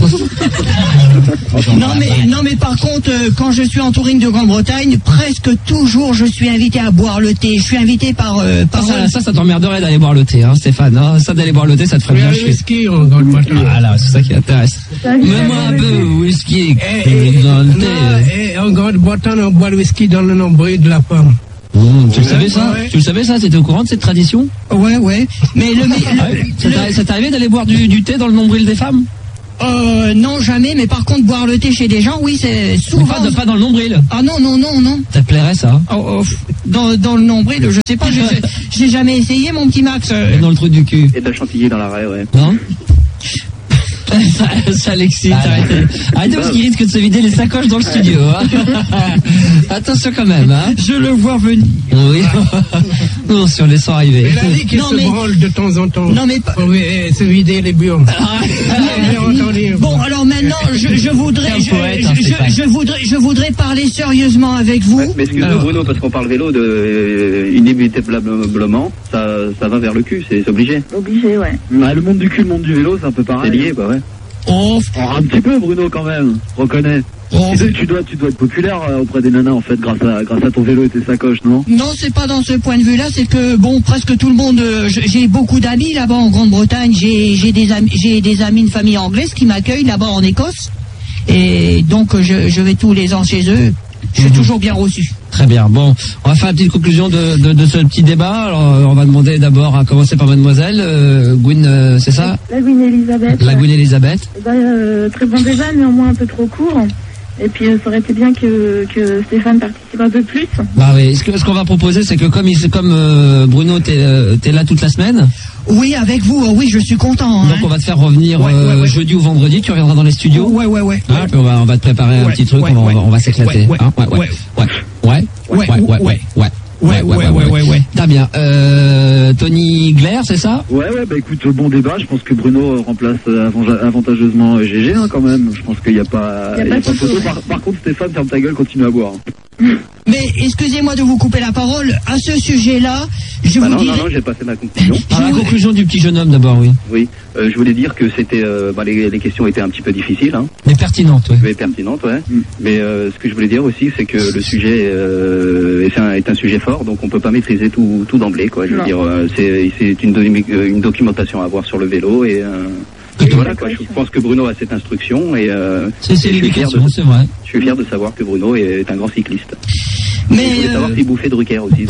Non mais par contre, quand je suis en touring de Grande-Bretagne, presque toujours je suis invité à boire le thé. Je suis invité par ça t'emmerderait d'aller boire le thé, hein, Stéphane. Hein, ça d'aller boire le thé, ça te ferait bien chier. Whisky en Grande-Bretagne. Ah là, c'est ça qui intéresse. Mets-moi un peu whisky. En Grande-Bretagne, on boit le whisky dans le nombril de la femme. Tu le savais ça? Tu le savais ça? T'étais au courant de cette tradition? Ouais. Mais ça t'est arrivé d'aller boire du thé dans le nombril des femmes? Non, jamais, mais par contre, boire le thé chez des gens, oui, c'est souvent... Pas dans le nombril? Ah non. Ça te plairait, ça? Dans le nombril, je sais pas, j'ai jamais essayé, mon petit Max. Dans le trou du cul. Et de chantilly dans l'arrêt, ouais. Non? Ça l'excite, arrêtez parce qu'il risque de se vider les sacoches dans le studio. Hein. Attention quand même. Hein. Je le vois venir. Oui. Non, si on les sent arriver. Il a dit qu'il se branle de temps en temps. Non, mais pas... pour se vider les burnes. Bon, alors maintenant, je voudrais parler sérieusement avec vous. Mais excuse-moi Bruno, parce qu'on parle vélo inévitablement, ça va vers le cul, c'est obligé. Obligé, ouais. Le monde du cul, le monde du vélo, c'est un peu pareil. C'est lié, bah ouais. Un petit peu Bruno quand même, reconnais. Tu dois être populaire auprès des nanas en fait grâce à ton vélo et tes sacoches, non? Non, c'est pas dans ce point de vue-là, c'est que bon, presque tout le monde, j'ai beaucoup d'amis là-bas en Grande-Bretagne, j'ai des amis, une famille anglaise qui m'accueillent là-bas en Écosse, et donc je vais tous les ans chez eux. Je suis toujours bien reçu. Très bien. Bon, on va faire une petite conclusion de ce petit débat. Alors, on va demander d'abord à commencer par mademoiselle Gwyn, c'est ça? La Gwyn Elisabeth. La Gwyn Elisabeth. Très bon débat, néanmoins un peu trop court. Et puis ça aurait été bien que Stéphane participe un peu plus. Bah oui. Ce qu'on va proposer, c'est que comme Bruno, t'es là toute la semaine. Oui, avec vous, oui, je suis content. Donc on va te faire revenir jeudi ou vendredi, tu reviendras dans les studios. Ouais. Ah, puis on va te préparer un petit truc, on va s'éclater. Ouais. Très bien. Tony Glaire, c'est ça? Ouais, bah écoute, bon débat. Je pense que Bruno remplace avantageusement GG, hein, quand même. Je pense qu'il n'y a pas de photo. Par contre, Stéphane, ferme ta gueule, continue à boire. Mais excusez-moi de vous couper la parole. À ce sujet-là, je vous dis. Non, j'ai pas fait ma conclusion. La conclusion du petit jeune homme d'abord, oui. Oui, je voulais dire que c'était, les questions étaient un petit peu difficiles, hein. Mais pertinentes, oui. Mais pertinentes, ouais. Mais ce que je voulais dire aussi, c'est que le sujet est un sujet fort, donc on peut pas maîtriser tout d'emblée, quoi. Je veux dire, c'est une documentation à avoir sur le vélo et voilà, quoi. Je pense que Bruno a cette instruction et c'est l'éducation, c'est vrai. Je suis fier de savoir que Bruno est un grand cycliste. Mais je voulais savoir s'il bouffait Drucker aussi.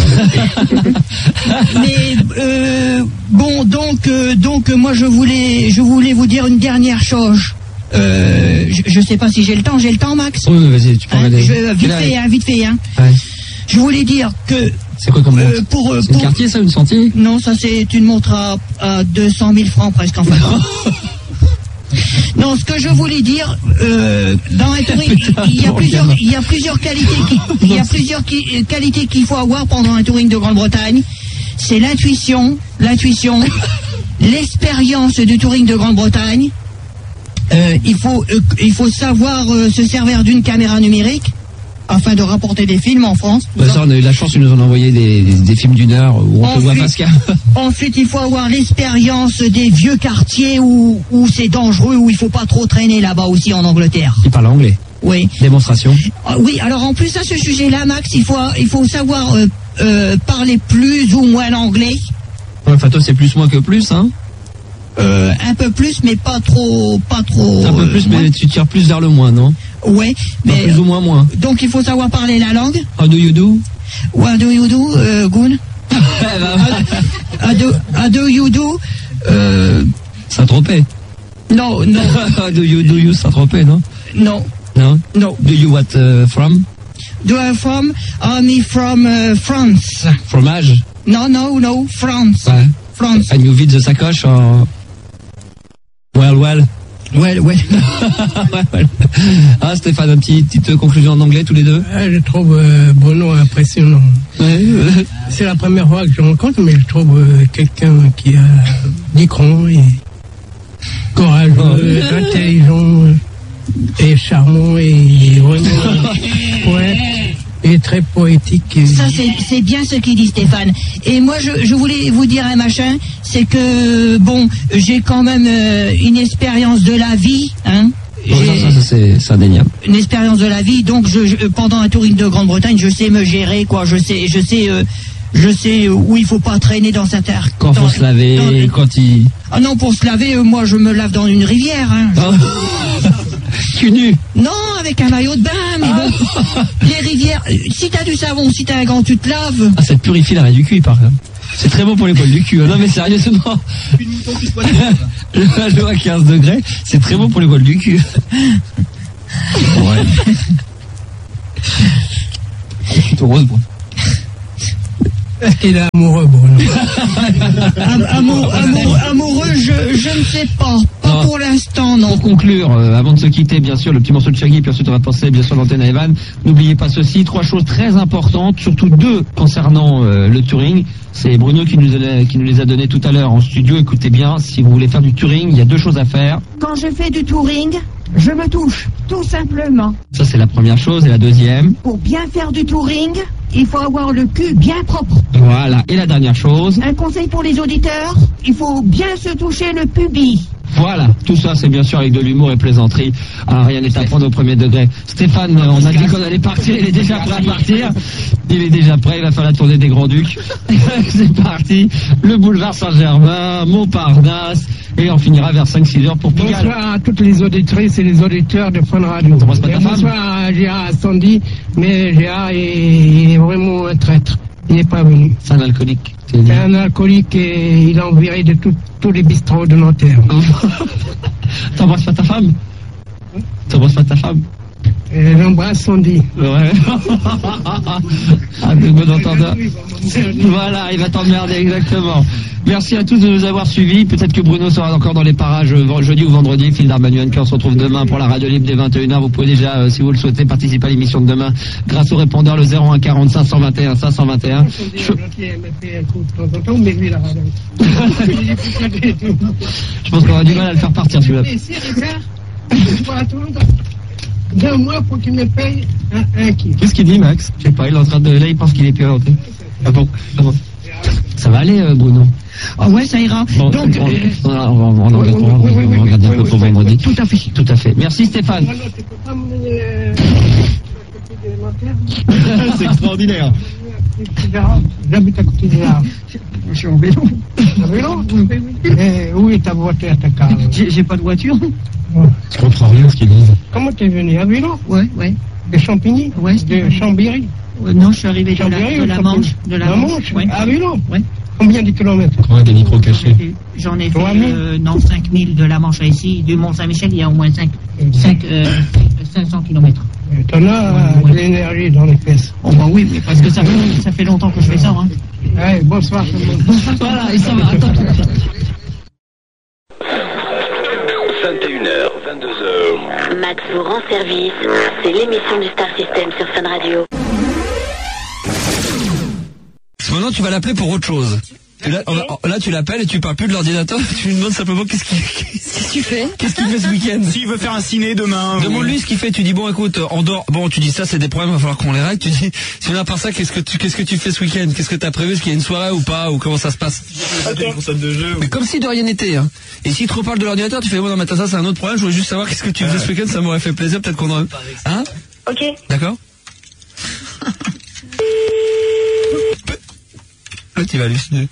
Mais bon, donc moi je voulais vous dire une dernière chose. Je sais pas si j'ai le temps, Max. Oui, vas-y, tu peux vite fait. Ouais. Je voulais dire que. C'est quoi comme montre c'est un quartier, ça, une sentier? Non, ça c'est une montre à 200 000 francs presque en fait. Non, ce que je voulais dire, dans un touring, il y a plusieurs qualités qu'il faut avoir pendant un touring de Grande-Bretagne. C'est l'intuition, l'expérience du touring de Grande-Bretagne. Il faut savoir se servir d'une caméra numérique afin de rapporter des films en France. Ça, on a eu la chance, ils nous ont envoyé des films d'1 heure où on te voit Pascal. Ensuite, il faut avoir l'expérience des vieux quartiers où c'est dangereux, où il faut pas trop traîner là-bas aussi en Angleterre. Il parle anglais. Oui. Démonstration. Oui, alors en plus à ce sujet-là, Max, il faut savoir parler plus ou moins l'anglais. Enfin, toi, c'est plus moins que plus, hein. Un peu plus, mais pas trop. Un peu plus, mais tu tires plus vers le moins, non? Ouais, mais plus ou moins. Donc il faut savoir parler la langue. How do you do? What do you do, Goon? How do you do? Saint-Tropez. Non. How do you Saint-Tropez, non? Non. Do you what from? Do I from? I'm from France. Fromage? No, France. Ouais. France. And you vide the sacoche en... Well. Ah, Stéphane, une petite conclusion en anglais tous les deux? Je trouve Bruno impressionnant. Ouais. C'est la première fois que je rencontre, mais je trouve quelqu'un qui a des crans et courageux, intelligent et charmant et vraiment et très poétique. Ça, c'est bien ce qu'il dit Stéphane. Et moi, je voulais vous dire un machin, c'est que, bon, j'ai quand même une expérience de la vie, hein. C'est indéniable. Une expérience de la vie, donc pendant un touring de Grande-Bretagne, je sais me gérer, quoi. Je sais où il faut pas traîner dans cet air. Quand faut se laver, quand il... Ah non, pour se laver, moi, je me lave dans une rivière, hein. Tu nu? Non, avec un maillot de bain, mais bon. Les rivières, si t'as du savon, si t'as un gant, tu te laves. Ah, ça te purifie l'arrêt du cul, par exemple. C'est très bon pour les poils du cul. Non, mais sérieusement. L'eau à 15 degrés, c'est très bon pour les poils du cul. Ouais. Je suis heureuse, bon. Il est amoureux, Bruno. Amoureux, je ne sais pas. Pas pour l'instant, non. Pour conclure, avant de se quitter, bien sûr, le petit morceau de Shaggy, puis ensuite on va passer, bien sûr, l'antenne à Evan. N'oubliez pas ceci, 3 choses très importantes, surtout 2 concernant le touring. C'est Bruno qui nous les a donné tout à l'heure en studio. Écoutez bien, si vous voulez faire du touring, il y a 2 choses à faire. Quand je fais du touring, je me touche, tout simplement. Ça, c'est la première chose. Et la deuxième? Pour bien faire du touring, il faut avoir le cul bien propre. Voilà. Et la dernière chose? Un conseil pour les auditeurs, il faut bien se toucher le pubis. Voilà, tout ça c'est bien sûr avec de l'humour et plaisanterie. Alors, rien n'est à prendre au premier degré. Stéphane, on a dit qu'on allait partir, il est déjà prêt à partir. Il est déjà prêt, il va faire la tournée des Grands-Ducs. C'est parti, le boulevard Saint-Germain, Montparnasse, et on finira vers 5-6 heures pour Pigalle. Bonsoir à toutes les auditrices et les auditeurs de Fun Radio. Bonsoir à Gérard Sandy, mais Gérard il est vraiment un traître. Il n'est pas venu. C'est un alcoolique. C'est un alcoolique et il a enviré de tous les bistrots de Nanterre. T'embrasses pas ta femme? T'embrasses pas ta femme? J'embrasse Sandy. Ouais. Ah, de bon entendeur. Voilà, il va t'emmerder, exactement. Merci à tous de nous avoir suivis. Peut-être que Bruno sera encore dans les parages jeudi ou vendredi. Phil Darmanian qui on se retrouve demain pour la radio libre des 21h. Vous pouvez déjà, si vous le souhaitez, participer à l'émission de demain grâce au répondeur le 01 40 521 521. Je pense qu'on a du mal à le faire partir celui-là. d'un mois pour qu'il me paye un kilo. Qu'est-ce qu'il dit, Max? Je sais pas, il est en train de... Là, il pense qu'il est plus rentré. Ah bon? Ça va aller, Bruno? Ah ouais, ça ira. Bon, donc, on va regarder un peu pour vendredi. Tout à fait. Tout à fait. Merci, Stéphane. Non, tu peux pas me donner C'est extraordinaire. J'habite à côté des arbres. Je suis en vélo. En vélo? Où est ta voiture, ta car? J'ai pas de voiture. Je comprends rien ce qu'ils disent. Comment t'es venu? À vélo? Ouais. De Champigny? Ouais. De Chambéry? Non, je suis arrivé de la Manche. De la Manche, ouais. À vélo? Ouais. Combien de kilomètres? Ouais, des micros cachés. J'en ai fait, 5000 de la Manche à ici. Du Mont-Saint-Michel, il y a au moins 500 kilomètres. T'en as de l'énergie dans les fesses. Oh bah oui, mais parce que ça fait longtemps que je fais ça. Hein. Ouais, bonsoir tout le monde. Voilà, et ça va, attends. 21h, 22h. Max vous rend service. C'est l'émission du Star System sur Fun Radio. Maintenant, tu vas l'appeler pour autre chose. Là, tu l'appelles et tu parles plus de l'ordinateur. Tu lui demandes simplement qu'est-ce qu'il fait ce week-end. S'il veut faire un ciné demain. Demande-lui ce qu'il fait. Tu dis bon, écoute, en dehors, bon, tu dis ça, c'est des problèmes, il va falloir qu'on les règle. Tu dis, sinon à part ça, qu'est-ce que tu fais ce week-end? Qu'est-ce que t'as prévu? Est-ce qu'il y a une soirée ou pas? Ou comment ça se passe? Une console de jeu. Mais comme si de rien n'était, hein. Et s'il te reparle de l'ordinateur, tu fais bon, non, mais ça, c'est un autre problème. Je voulais juste savoir qu'est-ce que tu faisais ce week-end. Ça m'aurait fait plaisir. Peut-être qu'on aurait, hein? Ok. D'accord. Là, tu vas halluciner.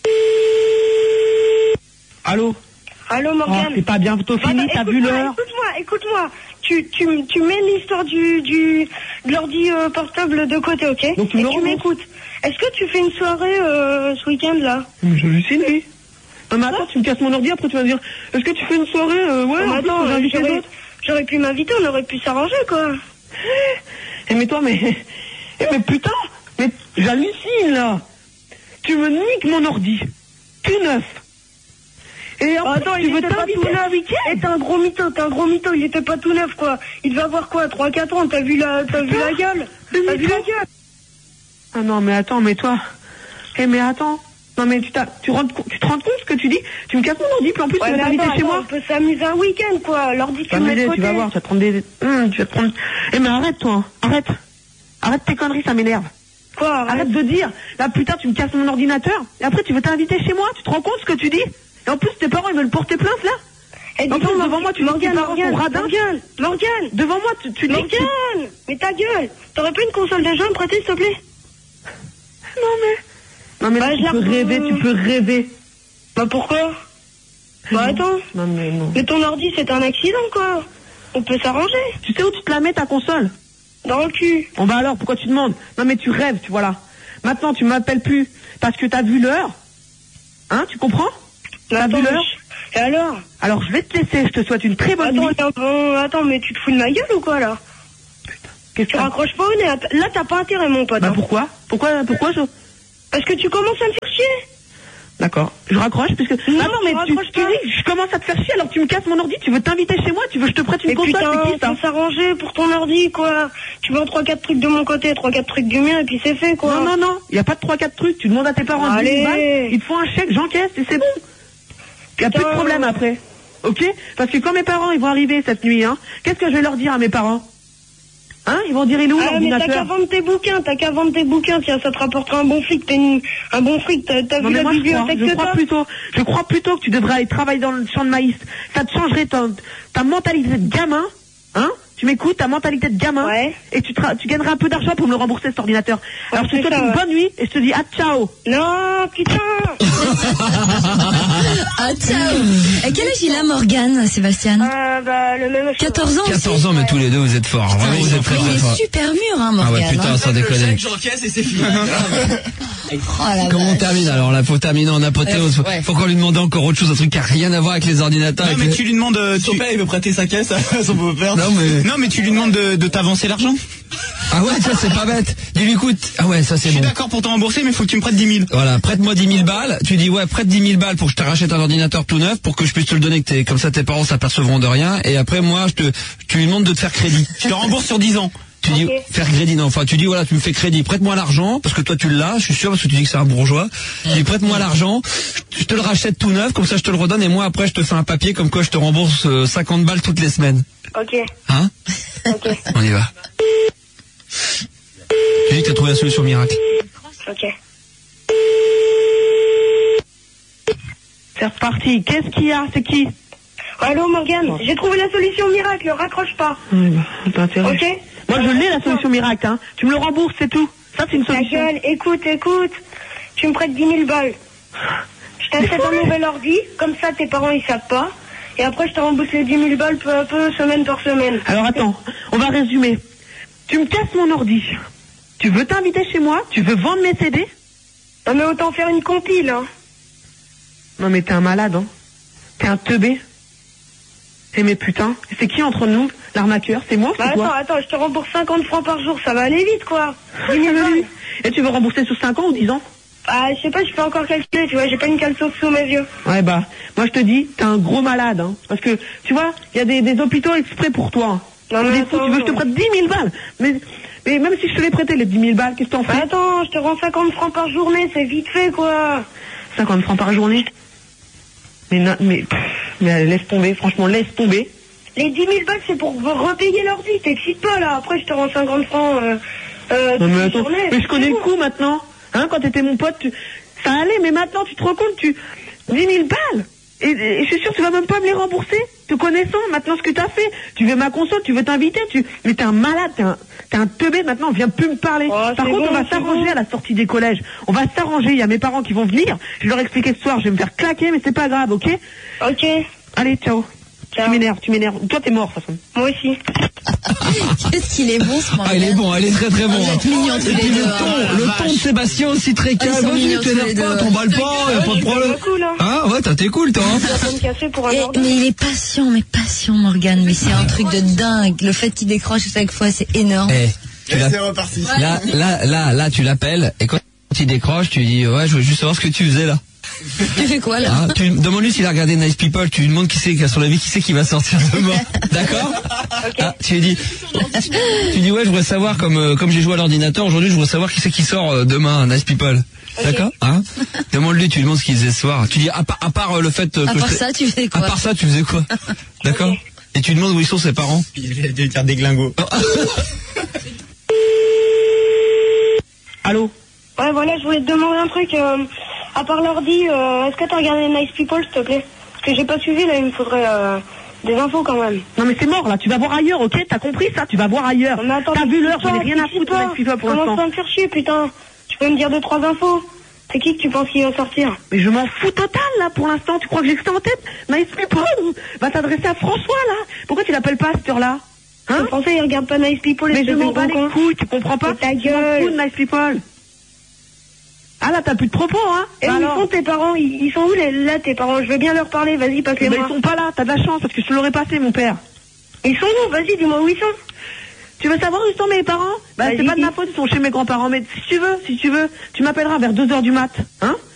Allô? Allô, Morgane. Oh, c'est pas bientôt fini, t'as vu l'heure? Écoute-moi. Tu mets l'histoire de l'ordi portable de côté, ok? Donc tu m'écoutes. Est-ce que tu fais une soirée ce week-end, là? Je lui suis dit. Non, mais attends, tu me casses mon ordi, après tu vas me dire, est-ce que tu fais une soirée? Ouais, non, attends, j'aurais pu m'inviter, on aurait pu s'arranger, quoi. Mais toi, mais putain, mais j'hallucine, là. Tu me niques mon ordi. Tout neuf. Et attends, il était pas tout neuf. Et t'es un gros mytho, il était pas tout neuf, quoi. Il devait avoir quoi, 3-4 ans, t'as vu la gueule? Ah non, mais attends, mais toi. Mais attends. Non, mais tu te rends compte ce que tu dis? Tu me casses mon ordi, puis en plus tu vas t'inviter chez moi. On peut s'amuser un week-end, quoi. L'ordi, tu mets de côté. Tu vas voir, tu vas te prendre des... tu vas te prendre... mais arrête, toi. Arrête tes conneries, ça m'énerve. Quoi, arrête de dire, là, putain, tu me casses mon ordinateur, et après tu veux t'inviter chez moi, tu te rends compte ce que tu dis? Et en plus, tes parents, ils veulent porter plainte, là? Et en plus, devant moi, tu dis que tes parents sont radins. Morgane, devant moi, tu dis Morgane, mais ta gueule, t'aurais pas une console de jeu à me prêter, s'il te plaît? Non, mais tu peux rêver. Bah, pourquoi? Bah, attends. Non. Mais ton ordi, c'est un accident, quoi. On peut s'arranger. Tu sais où tu te la mets, ta console? Dans le cul. Bon, bah alors, pourquoi tu demandes? Non, mais tu rêves, tu vois là. Maintenant, tu m'appelles plus parce que t'as vu l'heure. Hein, tu comprends? T'as vu l'heure? Et alors? Alors, je vais te laisser, je te souhaite une très bonne nuit. Attends, mais tu te fous de ma gueule ou quoi, là? Putain. Tu raccroches pas au nez. Là, t'as pas intérêt, mon pote. Bah, hein. pourquoi je... Parce que tu commences à me faire chier. D'accord. Je raccroche puisque... Non, mais tu dis que je commence à te faire chier alors que tu me casses mon ordi, tu veux t'inviter chez moi, tu veux que je te prête une console, c'est qui ça? Faut s'arranger pour ton ordi, quoi. Tu vends 3-4 trucs de mon côté, 3-4 trucs du mien et puis c'est fait, quoi. Non. Y a pas de 3-4 trucs. Tu demandes à tes parents 10 000 balles, ils te font un chèque, j'encaisse et c'est bon. Y a plus de problème après. Ok? Parce que quand mes parents, ils vont arriver cette nuit, hein, qu'est-ce que je vais leur dire à mes parents? Hein, ils vont dire il est où l'ordinateur? Mais t'as qu'à vendre tes bouquins, tiens, ça te rapportera un bon fric, un bon fric, t'as vu la bibliothèque que t'as? Je crois plutôt que tu devrais aller travailler dans le champ de maïs. Ça te changerait ta mentalité de gamin, hein? Tu m'écoutes, ta mentalité de gamin, et tu gagnerais un peu d'argent pour me le rembourser cet ordinateur. Alors je te souhaite une bonne nuit et je te dis à ciao. Non, putain. Ah ciao. Et quel âge il a, Morgane, Sébastien? Bah le même âge. 14 ans. 14 ans, mais tous les deux vous êtes forts. Vraiment, vous êtes très forts. Il est super mûr, hein, Morgane. Ah ouais, putain, sans déconner. J'encaisse et c'est fini. Comment on termine alors là? Faut terminer en apothéose. Faut qu'on lui demande encore autre chose, un truc qui a rien à voir avec les ordinateurs. Non, mais tu lui demandes. Son père, il veut prêter sa caisse à son beau-père. Non, mais tu lui demandes de t'avancer l'argent. Ah ouais, ça c'est pas bête. Dis-lui écoute, ah ouais, ça c'est bon. Je suis d'accord pour te rembourser, mais faut que tu me prêtes 10 000. Voilà, prête-moi 10 000 balles. Tu dis ouais, prête 10 000 balles pour que je te rachète un ordinateur tout neuf, pour que je puisse te le donner, comme ça tes parents s'apercevront de rien. Et après moi, tu lui demandes de te faire crédit. Je te rembourse sur 10 ans. Tu dis faire crédit, non, enfin tu dis voilà, tu me fais crédit, prête-moi l'argent, parce que toi tu l'as, je suis sûr, parce que tu dis que c'est un bourgeois. Tu dis prête-moi l'argent, je te le rachète tout neuf, comme ça je te le redonne, et moi après je te fais un papier comme quoi je te rembourse 50 balles toutes les semaines. Ok. Hein? Ok. On y va. Tu dis que t'as trouvé la solution miracle. Ok. C'est reparti. Qu'est-ce qu'il y a? C'est qui? Allô Morgane, j'ai trouvé la solution miracle, raccroche pas. T'as intérêt. Ok. Moi je l'ai la solution miracle, hein. Tu me le rembourses, c'est tout. Ça c'est une solution. Ta gueule, écoute. Tu me prêtes 10 000 balles. Je t'achète un nouvel ordi, comme ça tes parents ils savent pas. Et après je te rembourse les 10 000 balles peu à peu, semaine par semaine. Alors attends, on va résumer. Tu me casses mon ordi. Tu veux t'inviter chez moi? Tu veux vendre mes CD? Non mais autant faire une compile, hein. Non mais t'es un malade, hein. T'es un teubé. Mais putain, c'est qui entre nous? L'arnaqueur, c'est moi, c'est quoi? Attends, je te rembourse 50 francs par jour, ça va aller vite quoi. 10 000 balles. Et tu veux rembourser sur 5 ans ou 10 ans? Ah, je sais pas, je peux encore calculer, tu vois, j'ai pas une calcule sous mes yeux. Ouais bah, moi je te dis, t'es un gros malade, hein. Parce que, tu vois, il y a des hôpitaux exprès pour toi. Non mais attends, tu veux que je te prête 10 000 balles? Mais même si je te les prêtais, les 10 000 balles, qu'est-ce que t'en fais? Attends, je te rends 50 francs par journée, c'est vite fait quoi. 50 francs par journée? Mais laisse tomber, franchement, laisse tomber. Les 10 000 balles, c'est pour repayer l'ordi, t'excites pas là. Après, je te rends 50 francs non, mais attends, mais je connais le coup maintenant. Hein, quand t'étais mon pote, ça allait, mais maintenant, tu te rends compte, 10 000 balles. Et je suis sûr que tu vas même pas me les rembourser. Te connaissant, maintenant, ce que t'as fait. Tu veux ma console, tu veux t'inviter, mais t'es un malade, t'es un teubé, maintenant, viens plus me parler. Par contre, on va s'arranger à la sortie des collèges. On va s'arranger, il y a mes parents qui vont venir. Je leur expliquer ce soir, je vais me faire claquer, mais c'est pas grave, ok? Ok. Allez, ciao. Tu m'énerves. Toi, t'es mort, de toute façon. Moi aussi. Qu'est-ce qu'il est bon, ce moment. Ah, il est bon, elle est très très bon. Vous êtes mignons tous les deux. Le ton de Sébastien aussi très calme. Vas-y, t'énerves pas, t'emballes pas, y'a pas de problème. Cool, hein. Ah, ouais, t'es cool, toi. Mais il est patient, Morgane. Mais c'est un truc de dingue. Le fait qu'il décroche chaque fois, c'est énorme. C'est reparti. Là, tu l'appelles, et quand il décroche, tu lui dis, ouais, je veux juste savoir ce que tu faisais là. Tu fais quoi là? Demande-lui s'il a regardé Nice People, tu lui demandes qui c'est, sur la vie, qui c'est qui va sortir demain. D'accord? Okay. Tu lui dis, ouais, je voudrais savoir, comme j'ai joué à l'ordinateur aujourd'hui, je voudrais savoir qui c'est qui sort demain, Nice People. Okay. D'accord? Hein? Demande-lui, tu lui demandes ce qu'il faisait ce soir. Tu dis, à part le fait que à part ça, tu faisais quoi? À part ça, tu faisais quoi? D'accord? Okay. Et tu lui demandes où ils sont ses parents? Il a dû dire des glingos. Allô? Ouais, voilà, je voulais te demander un truc. À part l'ordi, est-ce que t'as regardé Nice People, s'il te plaît? Parce que j'ai pas suivi, là, il me faudrait des infos quand même. Non mais c'est mort, là, tu vas voir ailleurs, ok? T'as compris ça? Tu vas voir ailleurs. T'as vu l'heure, j'en ai rien à foutre de Nice People pour l'instant. Commence pas à me faire chier, putain. Tu peux me dire 2-3 infos? C'est qui que tu penses qu'il va sortir? Mais je m'en fous total, là, pour l'instant. Tu crois que j'ai que ça en tête? Nice People va s'adresser à François, là. Pourquoi tu l'appelles pas à cette heure-là? Hein? Le français, il regarde pas Nice People. Mais je m'en bats les couilles, tu comprends pas? Ta gueule. Je m'en fous de Nice People. Ah là, t'as plus de propos, hein? Et où ils sont tes parents? Ils sont où là, tes parents? Je veux bien leur parler, vas-y, passe-les-moi. Ils sont pas là, t'as de la chance, parce que je te l'aurais passé, mon père. Ils sont où? Vas-y, dis-moi où ils sont. Tu veux savoir où sont mes parents? Bah, c'est pas de ma faute, ils sont chez mes grands-parents, mais si tu veux, tu m'appelleras vers 2h du mat, hein?